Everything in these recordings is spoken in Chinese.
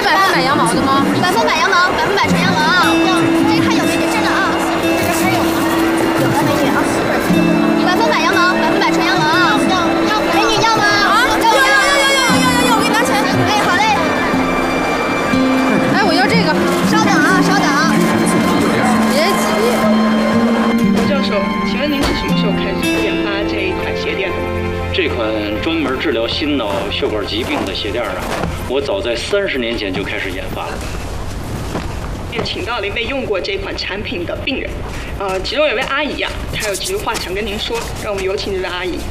百分百羊毛的吗？ 百分百羊毛，百分百纯羊毛啊！这还有美女，真的啊！这还有呢，有的美女啊，百分百羊毛，百分百纯羊毛啊！要美女要吗？啊，要，我给你拿钱。哎，好嘞。 哎，我要这个。 稍等啊，稍等。 别急。 吴教授，请问您是什么时候开始研发这一款鞋垫的？ 这款专门治疗心脑血管疾病的鞋垫啊，我早在30年前就开始研发了。 也请到了一位用过这款产品的病人，其中有位阿姨啊，她有几句话想跟您说，让我们有请这位阿姨。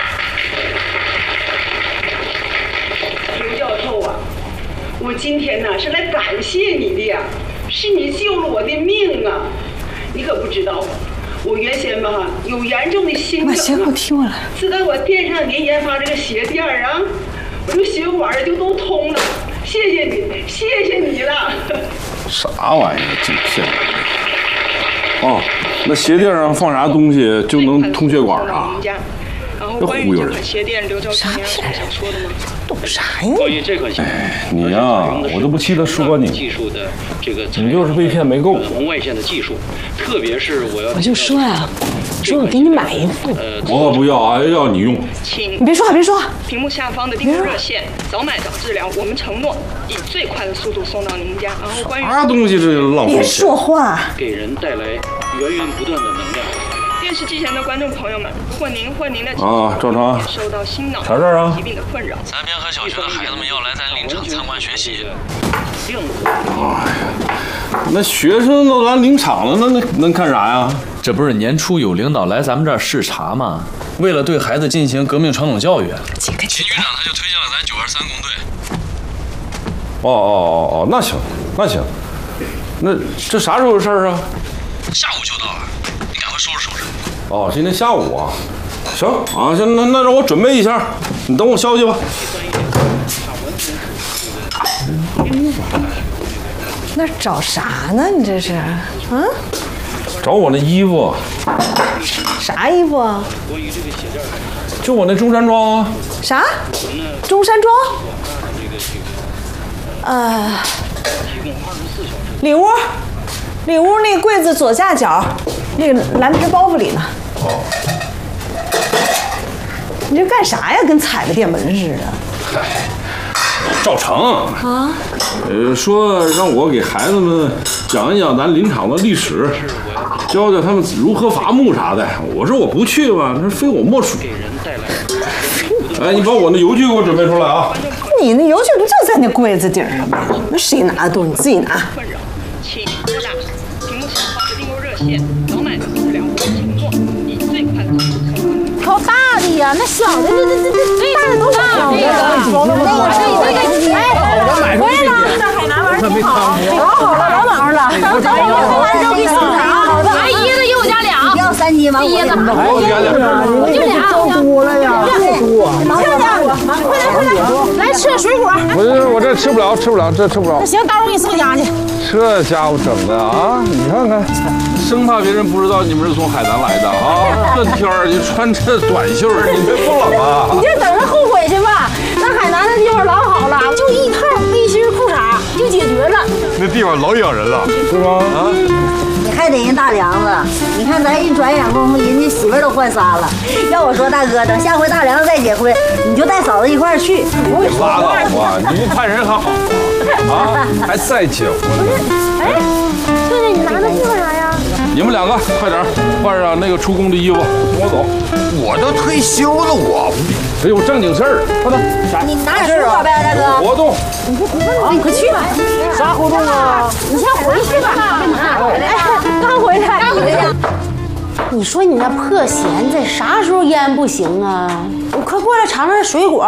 刘教授啊，我今天呢是来感谢你的呀，是你救了我的命啊！你可不知道啊，我原先吧有严重的心梗啊， 行，我听我了。 自打我惦上您研发这个鞋垫啊，我这血管就都通了。谢谢你，谢谢你了。 啥玩意儿？这骗人！哦，那鞋垫上放啥东西就能通血管啊？ 然后关于这款鞋垫，刘教授您有什么想说的吗？ 懂啥呀？ 关于这款鞋垫， 你呀，我都不气他说你， 技术的这个你就是被骗没够。 红外线的技术，特别是我就说呀，说我给你买一副。 我可不要啊，要你用。 请你别说话，别说话。 屏幕下方的订购热线，早买早治疗，我们承诺以最快的速度送到您家。然后关于啥东西这浪费钱？ 别说话。 给人带来源源不断的能量。 电视机前的观众朋友们，如果您或您的赵成受到心脑疾病的困扰， 3边和小学的孩子们要来咱林场参观学习。 哎呀，那学生都来林场了，那能看啥呀？ 这不是年初有领导来咱们这儿视察吗？为了对孩子进行革命传统教育，秦局长他就推荐了咱923工队。 哦，那行，那这啥时候的事儿啊？ 下午就到了，你赶快收拾收拾。 哦，今天下午啊。行啊，行，那让我准备一下，你等我消息吧。 那找啥呢？你这是？嗯？ 找我那衣服。 啥衣服啊？ 就我那中山装啊。 啥？中山装？里屋那柜子左下角，那个蓝皮包袱里呢。 哦。 你这干啥呀？跟踩了电门似的。 嗨，赵成啊，说让我给孩子们讲一讲咱林场的历史，教教他们如何伐木啥的。我说我不去吧，他非我莫属。哎，你把我那邮具给我准备出来啊！ 你那邮具不就在那柜子顶上吗？那谁拿的都是你自己拿。 请拨打屏幕下方的订购热线，早买早治疗，承诺以最快的速度送到您。 挑大的呀，那小的这大的都小的。这个，哎，回来了，这海南玩挺好，好了，老忙了。等我们喝完之后给你送啥？好的，哎，椰子又加俩， 要3斤吗？ 椰子， 就俩， 多了呀， 快点，来吃点水果。 我这吃不了，这吃不了。 那行，待会儿我给你送家去。 这家伙整的啊！你看看，生怕别人不知道你们是从海南来的啊！这天儿你穿这短袖，你这不冷啊？ 你就等着后悔去吧。那海南那地方老好了，就一套背心裤衩就解决了。 那地方老养人了，是吧？啊！ 你还得人大梁子，你看咱一转眼功夫，人家媳妇儿都换仨了。要我说，大哥，等下回大梁子再结婚，你就带嫂子一块儿去。 拉倒吧，你看人还好啊，还再结婚呢。 哎，对对，你拿那去干啥呀？ 你们两个快点换上那个出工的衣服，跟我走。 我都退休了，我得有正经事儿，快点。 你拿点水果呗，大哥。 活动。 你快去吧。 啥活动啊？ 你先回去吧。刚回来。你说你那破弦子啥时候腌不行啊？你快过来尝尝水果。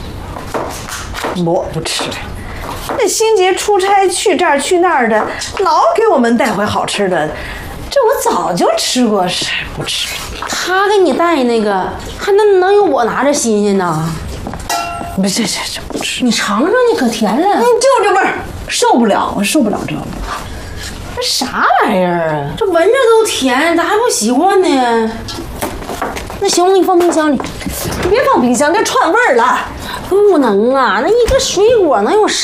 我不吃。那欣杰出差去这儿去那儿的，老给我们带回好吃的，这我早就吃过，是不吃。 他给你带那个，还能有我拿着新鲜呢？ 不是，这不吃。 你尝尝，你可甜了。 就这味儿，受不了，我受不了这个。 这啥玩意儿啊？这闻着都甜，咋还不习惯呢？那行，我给你放冰箱里。 你别放冰箱，这串味儿了。 不能啊，那一个水果能有啥？